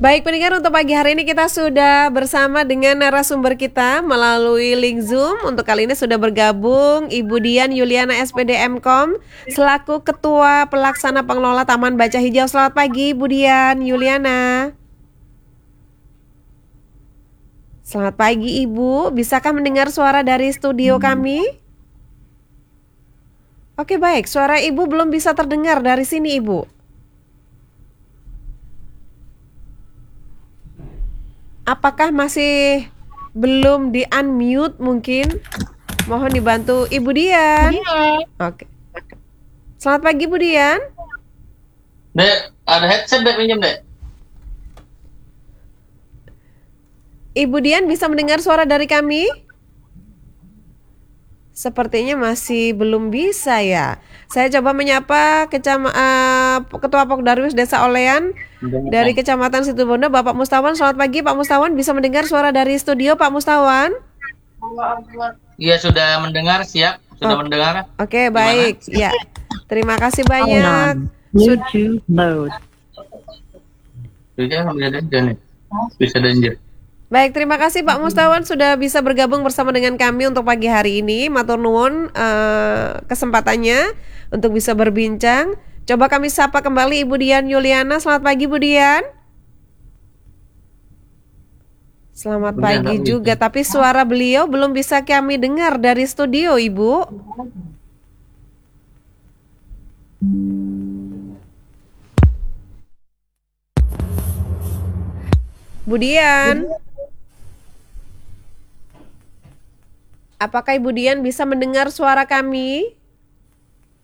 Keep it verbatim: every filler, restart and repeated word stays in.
Baik pendengar, untuk pagi hari ini kita sudah bersama dengan narasumber kita melalui link Zoom. Untuk kali ini sudah bergabung Ibu Dian Yuliana S P D M Kom selaku Ketua Pelaksana Pengelola Taman Baca Hijau. Selamat pagi Ibu Dian Yuliana. Selamat pagi Ibu, bisakah mendengar suara dari studio kami? Oke baik, suara Ibu belum bisa terdengar dari sini Ibu. Apakah masih belum di-unmute mungkin? Mohon dibantu Ibu Dian. Oke. Selamat pagi Bu Dian. Dek, ada headset Dek, minjem Dek. Ibu Dian bisa mendengar suara dari kami? Sepertinya masih belum bisa ya. Saya coba menyapa Kecama, uh, Ketua Pokdarwis Desa Olean dari Kecamatan Situbondo, Bapak Mustawan. Selamat pagi Pak Mustawan, bisa mendengar suara dari studio Pak Mustawan? Iya sudah mendengar, siap, sudah oh. mendengar. Oke, okay, baik. Ya, terima kasih banyak. YouTube mode. Bisa danjer. Baik, terima kasih Pak Mustawan sudah bisa bergabung bersama dengan kami untuk pagi hari ini. Matur nuwun uh, kesempatannya untuk bisa berbincang. Coba kami sapa kembali Ibu Dian Yuliana. Selamat pagi Bu Dian. Selamat pagi juga, tapi suara beliau belum bisa kami dengar dari studio Ibu. Bu Dian. Apakah Ibu Dian bisa mendengar suara kami?